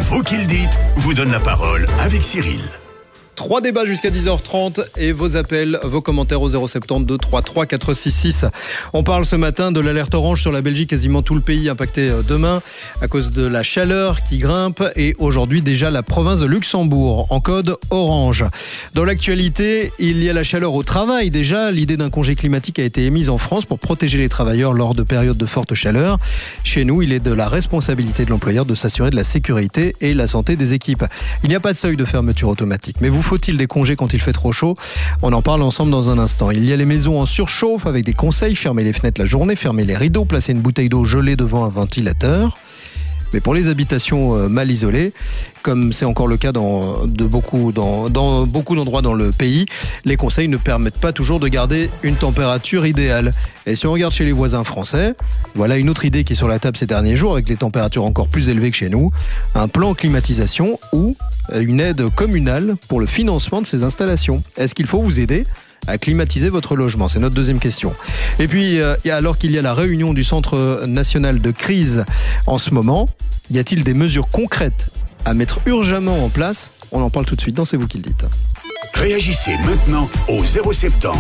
Vous qui le dites vous donne la parole avec Cyril. 3 débats jusqu'à 10h30 et vos appels, vos commentaires au 072 33 466. On parle ce matin de l'alerte orange sur la Belgique, quasiment tout le pays impacté demain à cause de la chaleur qui grimpe et aujourd'hui déjà la province de Luxembourg en code orange. Dans l'actualité, il y a la chaleur au travail déjà. L'idée d'un congé climatique a été émise en France pour protéger les travailleurs lors de périodes de forte chaleur. Chez nous, il est de la responsabilité de l'employeur de s'assurer de la sécurité et la santé des équipes. Il n'y a pas de seuil de fermeture automatique, mais vous faut-il des congés quand il fait trop chaud? On en parle ensemble dans un instant. Il y a les maisons en surchauffe avec des conseils, fermer les fenêtres la journée, fermer les rideaux, placer une bouteille d'eau gelée devant un ventilateur. Mais pour les habitations mal isolées, comme c'est encore le cas dans beaucoup d'endroits dans le pays, les conseils ne permettent pas toujours de garder une température idéale. Et si on regarde chez les voisins français, voilà une autre idée qui est sur la table ces derniers jours avec les températures encore plus élevées que chez nous, un plan climatisation ou une aide communale pour le financement de ces installations. Est-ce qu'il faut vous aider à climatiser votre logement? C'est notre deuxième question. Et puis, alors qu'il y a la réunion du Centre national de crise en ce moment, y a-t-il des mesures concrètes à mettre urgemment en place? On en parle tout de suite dans C'est vous qui le dites. Réagissez maintenant au 070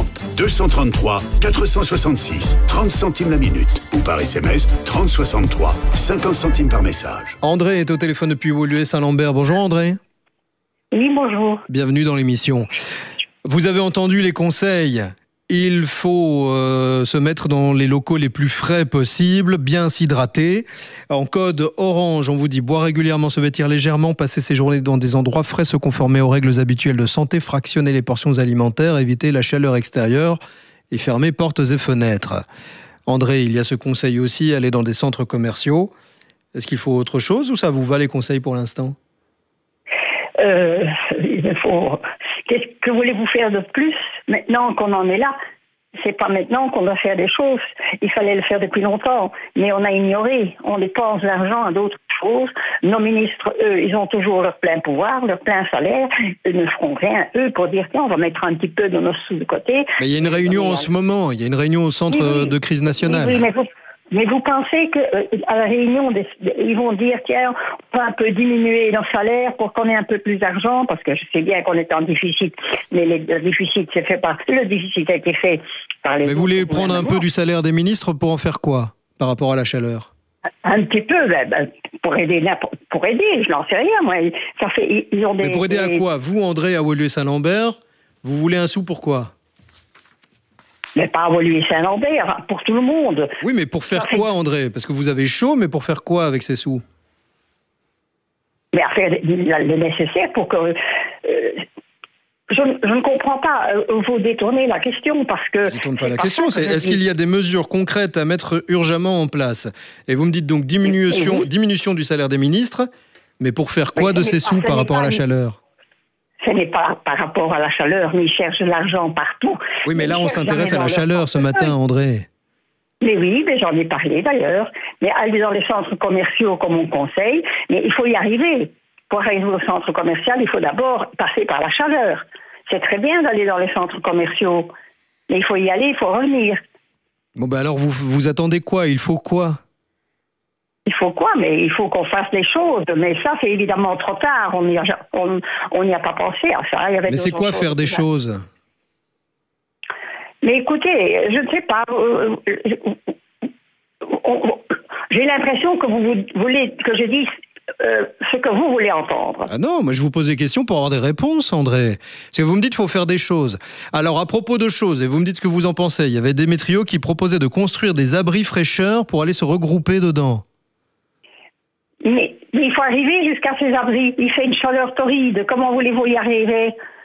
233 466 30 centimes la minute ou par SMS 3063 50 centimes par message. André est au téléphone depuis Woluwe-Saint-Lambert. Bonjour André. Oui, bonjour. Bienvenue dans l'émission. Vous avez entendu les conseils. Il faut se mettre dans les locaux les plus frais possibles, bien s'hydrater. En code orange, on vous dit boire régulièrement, se vêtir légèrement, passer ses journées dans des endroits frais, se conformer aux règles habituelles de santé, fractionner les portions alimentaires, éviter la chaleur extérieure et fermer portes et fenêtres. André, il y a ce conseil aussi, aller dans des centres commerciaux. Est-ce qu'il faut autre chose ou ça vous va les conseils pour l'instant? Il faut... Qu'est-ce que voulez-vous faire de plus maintenant qu'on en est là? C'est pas maintenant qu'on doit faire des choses. Il fallait le faire depuis longtemps, mais on a ignoré. On dépense l'argent à d'autres choses. Nos ministres, eux, ils ont toujours leur plein pouvoir, leur plein salaire. Ils ne feront rien, eux, pour dire tiens, on va mettre un petit peu de nos sous de côté. Mais il y a une réunion en ce moment. Il y a une réunion au centre de crise nationale. Oui, mais vous pensez qu'à la réunion, ils vont dire, tiens, on va un peu diminuer nos salaires pour qu'on ait un peu plus d'argent, parce que je sais bien qu'on est en déficit, mais le déficit a été fait par les... Mais vous voulez prendre un peu du salaire des ministres pour en faire quoi, par rapport à la chaleur? Un petit peu, pour aider, je n'en sais rien, moi. Ça fait, ils ont des... Mais pour aider à quoi? Vous, André, à Woluwe-Saint-Lambert, vous voulez un sou pour quoi? Mais pas à Woluwe-Saint-Lambert, pour tout le monde. Oui, mais pour faire quoi, André? Parce que vous avez chaud, mais pour faire quoi avec ces sous? Mais à faire le nécessaire pour que... Je ne comprends pas. Vous détournez la question parce que... Je ne détourne pas la question. Est-ce qu'il y a des mesures concrètes à mettre urgemment en place? Et vous me dites donc diminution du salaire des ministres, mais pour faire quoi de ces sous par rapport à la chaleur? Ce n'est pas par rapport à la chaleur, mais ils cherchent de l'argent partout. Oui, mais là, on s'intéresse à la chaleur ce matin, André. Mais oui, mais j'en ai parlé d'ailleurs. Mais aller dans les centres commerciaux comme on conseille, mais il faut y arriver. Pour arriver au centre commercial, il faut d'abord passer par la chaleur. C'est très bien d'aller dans les centres commerciaux, mais il faut y aller, il faut revenir. Bon, ben alors, vous attendez quoi? Il faut quoi? Il faut quoi? Mais il faut qu'on fasse les choses. Mais ça, c'est évidemment trop tard. On n'y a pas pensé à ça. Mais c'est quoi faire des choses? Mais écoutez, je ne sais pas. J'ai l'impression que vous voulez que je dise ce que vous voulez entendre. Ah non, moi je vous pose des questions pour avoir des réponses, André. Parce que vous me dites qu'il faut faire des choses. Alors à propos de choses, et vous me dites ce que vous en pensez, il y avait Démétrio qui proposait de construire des abris fraîcheurs pour aller se regrouper dedans. Mais il faut arriver jusqu'à ces abris. Il fait une chaleur torride. Comment voulez-vous y arriver?